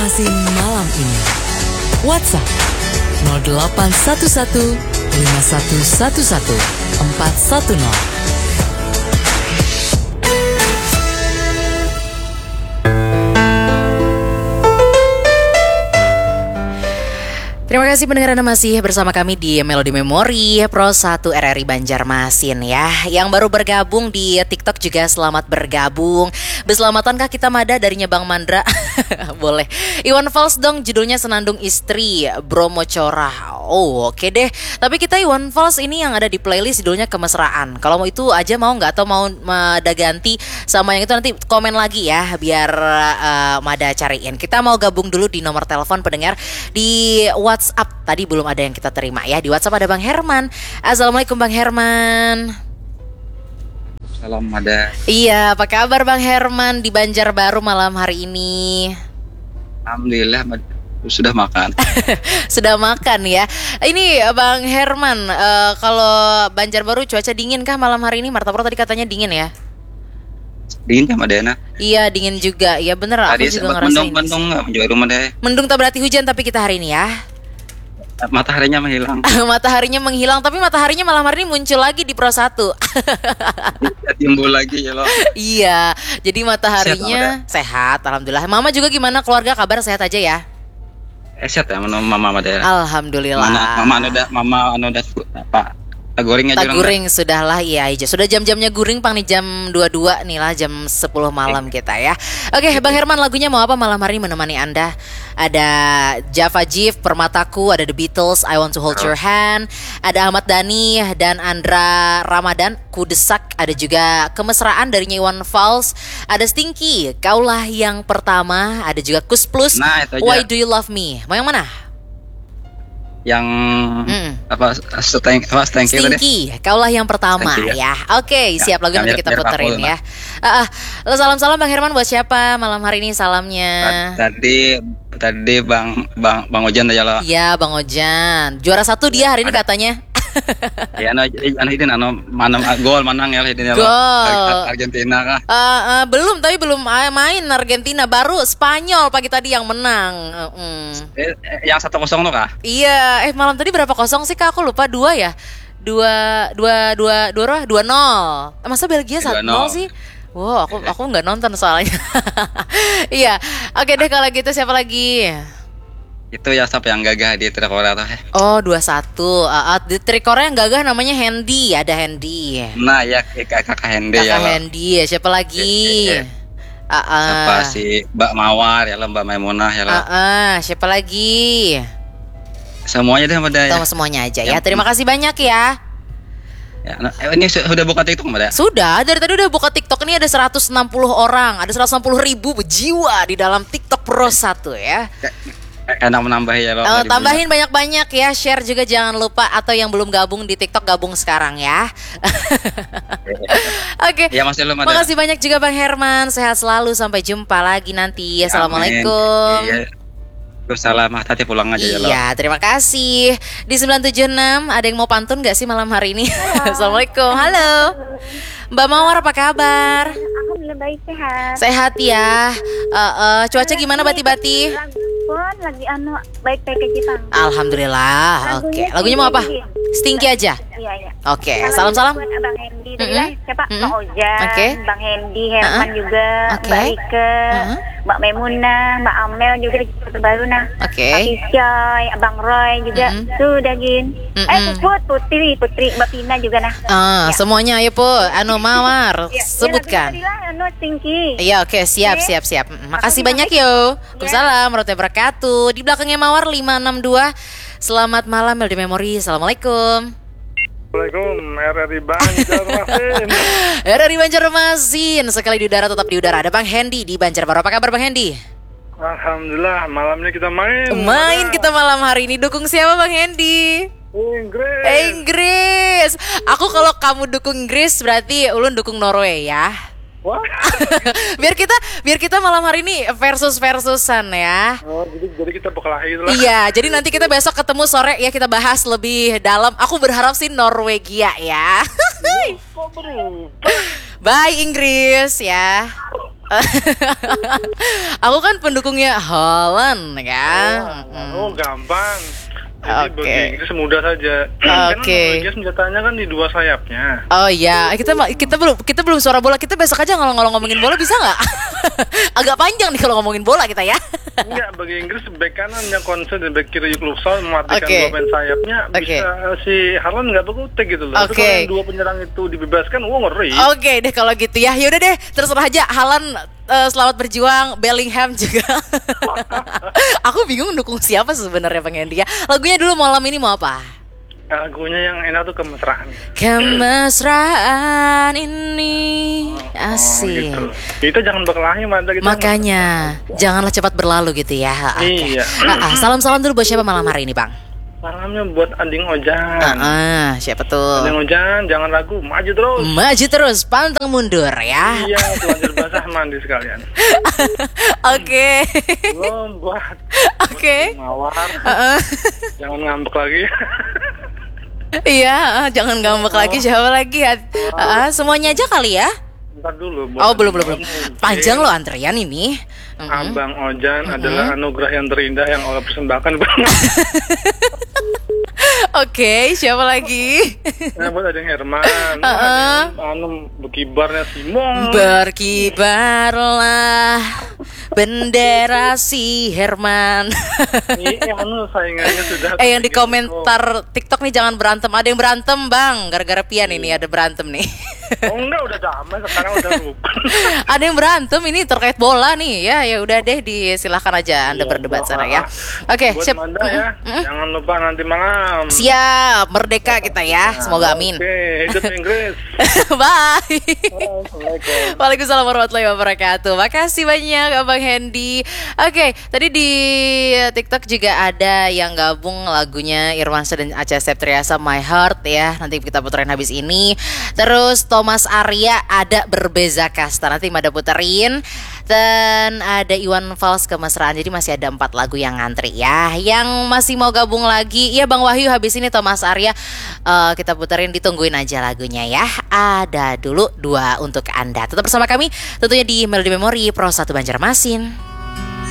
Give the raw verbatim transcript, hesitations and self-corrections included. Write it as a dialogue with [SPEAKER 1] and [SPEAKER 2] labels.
[SPEAKER 1] Masin malam ini. WhatsApp nol delapan satu satu lima satu satu satu empat satu nol.
[SPEAKER 2] Terima kasih pendengar Anda masih bersama kami di Melodi Memori Pro satu R R I Banjarmasin ya. Yang baru bergabung di TikTok juga selamat bergabung. Berselamatankah kita Mada darinya Bang Mandra? Boleh. Iwan Fals dong judulnya Senandung Istri Bromo Corah. Oh oke okay deh. Tapi kita Iwan Fals ini yang ada di playlist judulnya Kemesraan. Kalau mau itu aja mau nggak atau mau Mada ganti sama yang itu nanti komen lagi ya biar uh, Mada cariin. Kita mau gabung dulu di nomor telepon pendengar di WhatsApp. Tadi belum ada yang kita terima ya. Di WhatsApp ada Bang Herman. Assalamualaikum Bang Herman.
[SPEAKER 3] Salam Mada.
[SPEAKER 2] Iya, apa kabar Bang Herman di Banjarbaru malam hari ini?
[SPEAKER 3] Alhamdulillah sudah makan.
[SPEAKER 2] Sudah makan ya. Ini Bang Herman, uh, kalau Banjarbaru cuaca dingin kah malam hari ini? Martapura tadi katanya dingin ya?
[SPEAKER 3] Dingin kan Madena?
[SPEAKER 2] Iya dingin juga. Ya bener, aku
[SPEAKER 3] tadi
[SPEAKER 2] juga ngerasain.
[SPEAKER 3] Mendung, mendung menjual rumah deh.
[SPEAKER 2] Mendung tak berarti hujan tapi kita hari ini ya.
[SPEAKER 3] Mataharinya menghilang.
[SPEAKER 2] Mataharinya menghilang, tapi mataharinya malam hari ini muncul lagi di Pro satu.
[SPEAKER 3] Timbul lagi ya loh.
[SPEAKER 2] Iya, jadi mataharinya sehat, sehat, alhamdulillah. Mama juga gimana, keluarga kabar sehat aja ya?
[SPEAKER 3] Eh, sehat ya, mama Madena.
[SPEAKER 2] Alhamdulillah.
[SPEAKER 3] Mana, mama anu dah, mama anu dah apa? Taguring aja.
[SPEAKER 2] Taguring sudahlah iya aja. Sudah jam-jamnya guring pang nih jam dua puluh dua nih lah, jam sepuluh malam kita ya. Oke, Bang Herman, lagunya mau apa malam hari ini menemani Anda? Ada Java Jive, Permataku, ada The Beatles, I Want to Hold Your Hand, ada Ahmad Dhani dan Andra Ramadan, Ku Desak, ada juga Kemesraan dari Iwan Fals, ada Stinky, Kaulah Yang Pertama, ada juga Kus Plus,
[SPEAKER 3] nah,
[SPEAKER 2] Why Do You Love Me? Mau yang mana?
[SPEAKER 3] Yang mm. apa steng apa stengki
[SPEAKER 2] Stinky, Kaulah Yang Pertama Stinky, ya. ya. Oke, okay, ya, siap lagu nanti kita puterin ya. Uh, uh, salam-salam Bang Herman buat siapa malam hari ini salamnya?
[SPEAKER 3] Tadi tadi Bang Bang Bang Ojan aja loh.
[SPEAKER 2] Iya, Bang Ojan. Juara satu dia hari ini katanya.
[SPEAKER 3] Ya, anu anu ini anu mana gol menang ya ini
[SPEAKER 2] Gol
[SPEAKER 3] Argentina kah?
[SPEAKER 2] Uh, uh, belum, tapi belum main Argentina, baru Spanyol pagi tadi yang menang. Uh, mm.
[SPEAKER 3] eh, yang satu kosong tuh kah?
[SPEAKER 2] Iya, eh malam tadi berapa kosong sih Kak? Aku lupa, dua ya. Dua dua dua dua dua nol. Masa Belgia satu nol sih? Wow, aku aku nggak nonton soalnya. Iya, oke deh kalau gitu siapa lagi?
[SPEAKER 3] Itu ya siapa yang gagah di Trikora tuh?
[SPEAKER 2] Oh dua satu. Uh, di Trikora yang gagah namanya Hendy, ada Hendy.
[SPEAKER 3] Nah ya kakak Hendy ya.
[SPEAKER 2] Kakak Hendy ya, siapa lagi?
[SPEAKER 3] Eh, eh, eh. Uh, uh. Siapa si Mbak Mawar ya lo, Mbak Maimunah ya lo.
[SPEAKER 2] Uh, uh. Siapa lagi?
[SPEAKER 3] Semuanya deh Mbak ya.
[SPEAKER 2] Sama semuanya aja ya. Terima kasih banyak ya.
[SPEAKER 3] Ya, nah, ini sudah buka TikTok Mbak?
[SPEAKER 2] Sudah, dari tadi udah buka TikTok. Ini ada seratus enam puluh orang, ada seratus enam puluh ribu jiwa di dalam TikTok Pro satu ya.
[SPEAKER 3] Enak menambah ya loh.
[SPEAKER 2] Oh, tambahin banyak-banyak ya, share juga jangan lupa, atau yang belum gabung di TikTok gabung sekarang ya. Oke. Okay.
[SPEAKER 3] Ya Mas Elum,
[SPEAKER 2] makasih banyak juga Bang Herman, sehat selalu, sampai jumpa lagi nanti. Ya, assalamualaikum. Iya.
[SPEAKER 3] Terus salam, hati pulang aja
[SPEAKER 2] iya,
[SPEAKER 3] ya loh.
[SPEAKER 2] Iya, terima kasih. Di sembilan tujuh enam ada yang mau pantun gak sih malam hari ini? Assalamualaikum. Halo. Mbak Mawar apa kabar?
[SPEAKER 4] Alhamdulillah baik, sehat.
[SPEAKER 2] Sehat ya. Uh, uh, cuaca gimana bati-bati?
[SPEAKER 4] Pun lagi anu baik-baik aja.
[SPEAKER 2] Alhamdulillah. Oke. Okay. Lagunya mau apa? Stinky aja.
[SPEAKER 4] Iya, iya.
[SPEAKER 2] Oke, okay. Salam-salam.
[SPEAKER 4] Bang Hendy tadi
[SPEAKER 2] mm-hmm.
[SPEAKER 4] lah, siapa?
[SPEAKER 2] Mm-hmm.
[SPEAKER 4] Bang Ojan,
[SPEAKER 2] okay.
[SPEAKER 4] Bang Hendy, Herman uh-huh. juga,
[SPEAKER 2] okay.
[SPEAKER 4] Mbak Rike, uh-huh. Mbak Maimunah, Mbak Amel juga terbaru nah.
[SPEAKER 2] Oke. Okay.
[SPEAKER 4] Pak Isyoy, Abang Roy juga. Mm-hmm. Sudah Gin. Mm-hmm. Eh, Put, Putri, Putri, Mbak Pina juga nah.
[SPEAKER 2] Ah, ya. Semuanya ayo Po, anu Mawar, ya, sebutkan.
[SPEAKER 4] Iya, anu Stinky.
[SPEAKER 2] Iya, oke, okay. siap, okay. siap, siap. Makasih Aku banyak yo. Waalaikumsalam warahmatullahi wabarakatuh. Di belakangnya Mawar lima enam dua. Selamat malam Melodi Memori. Assalamualaikum.
[SPEAKER 5] Assalamualaikum, R R I Banjarmasin.
[SPEAKER 2] R R I Banjarmasin, sekali di udara tetap di udara. Ada Bang Hendy di Banjarbaru. Apa kabar Bang Hendy?
[SPEAKER 5] Alhamdulillah, malam ini kita main.
[SPEAKER 2] Main kita malam hari ini. Dukung siapa Bang Hendy?
[SPEAKER 5] Inggris.
[SPEAKER 2] Inggris. Aku kalau kamu dukung Inggris berarti ulun dukung Norway ya.
[SPEAKER 5] Wah.
[SPEAKER 2] biar kita biar kita malam hari ini versus versusan ya.
[SPEAKER 5] Oh, jadi jadi kita berkelahi lah.
[SPEAKER 2] Iya, jadi nanti kita besok ketemu sore ya, kita bahas lebih dalam. Aku berharap sih Norwegia ya. Bye Inggris ya. Aku kan pendukungnya Haaland kan.
[SPEAKER 5] Oh, oh gampang. Jadi
[SPEAKER 2] Oke.
[SPEAKER 5] bagi Inggris mudah saja.
[SPEAKER 2] Oke.
[SPEAKER 5] Karena Norwegia senjatanya kan di dua sayapnya.
[SPEAKER 2] Oh iya, kita ma- kita belum kita belum suara bola. Kita besok aja kalau kalau ngomongin bola bisa nggak? Agak panjang nih kalau ngomongin bola kita ya.
[SPEAKER 5] Enggak, bagi Inggris bek kanan yang konsen dan bek kiri Yuk Luksal mematikan
[SPEAKER 2] Oke.
[SPEAKER 5] dua pemain sayapnya.
[SPEAKER 2] Oke.
[SPEAKER 5] Bisa si Haaland nggak berkutik gitu loh. Tapi
[SPEAKER 2] Oke.
[SPEAKER 5] kalau yang dua penyerang itu dibebaskan, wah ngeri.
[SPEAKER 2] Oke deh kalau gitu ya. Yaudah deh, terserah aja. Haaland eh, selamat berjuang. Bellingham juga. Aku bingung dukung siapa sebenarnya Bang Hendy ya. Lagunya dulu malam ini mau apa?
[SPEAKER 5] Lagunya yang enak tuh kemesraan.
[SPEAKER 2] Kemesraan ini asik.
[SPEAKER 5] Oh, gitu. Itu jangan berkelahi mata kita.
[SPEAKER 2] Makanya janganlah cepat berlalu gitu ya. Oke.
[SPEAKER 5] Iya.
[SPEAKER 2] Ah, ah, salam-salam dulu buat siapa malam hari ini Bang?
[SPEAKER 5] Salamnya buat Anding Ojan.
[SPEAKER 2] Ah, ah, siapa tuh?
[SPEAKER 5] Anding Ojan, jangan ragu, maju terus.
[SPEAKER 2] Maju terus, pantang mundur ya.
[SPEAKER 5] Iya, telanjur basah mandi sekalian.
[SPEAKER 2] Oke.
[SPEAKER 5] Belum buat
[SPEAKER 2] Oke.
[SPEAKER 5] mawar.
[SPEAKER 2] Ah, ah.
[SPEAKER 5] Jangan ngambek lagi.
[SPEAKER 2] Iya, ah, jangan ngambek lagi. Siapa lagi ya? Ah, ah, semuanya aja kali ya.
[SPEAKER 5] Ntar dulu. buat
[SPEAKER 2] Oh belum belum belum.
[SPEAKER 5] Anding
[SPEAKER 2] Panjang
[SPEAKER 5] Ojan.
[SPEAKER 2] loh antrian ini. Mhm.
[SPEAKER 5] Abang Ojan adalah anugerah yang terindah yang Allah persembahkan.
[SPEAKER 2] Oke, siapa lagi?
[SPEAKER 5] Nah, buat ada yang Herman,
[SPEAKER 2] Heeh.
[SPEAKER 5] anu berkibarnya Simon.
[SPEAKER 2] Berkibarlah bendera si Herman.
[SPEAKER 5] Iya, anu saingannya sudah.
[SPEAKER 2] Eh yang di komentar TikTok nih jangan berantem. Ada yang berantem Bang. Gara-gara Pian ini ada berantem nih.
[SPEAKER 5] Oh enggak, udah damai sekarang udah lupa.
[SPEAKER 2] Ada yang berantem ini terkait bola nih ya. Ya udah deh disilahkan aja Anda
[SPEAKER 5] Iya,
[SPEAKER 2] berdebat
[SPEAKER 5] doa.
[SPEAKER 2] sana ya. Oke,
[SPEAKER 5] Buat
[SPEAKER 2] siap.
[SPEAKER 5] Manda ya, jangan lupa nanti malam.
[SPEAKER 2] Siap, merdeka kita ya. Semoga amin.
[SPEAKER 5] Oke, hidup Inggris.
[SPEAKER 2] Bye.
[SPEAKER 5] Assalamualaikum.
[SPEAKER 2] Waalaikumsalam warahmatullahi wabarakatuh. Makasih banyak Abang Hendy. Oke, tadi di TikTok juga ada yang gabung lagunya Irwansyah dan Acha Septriasa My Heart ya. Nanti kita puterin habis ini. Terus Thomas Arya ada Berbeza Kasta. Nanti Mada puterin. Dan ada Iwan Fals Kemesraan. Jadi masih ada empat lagu yang ngantri ya. Yang masih mau gabung lagi, ya Bang Wahyu habis ini Thomas Arya eh, kita puterin, ditungguin aja lagunya ya. Ada dulu dua untuk Anda. Tetap bersama kami tentunya di Melody Memory Pro satu Banjarmasin.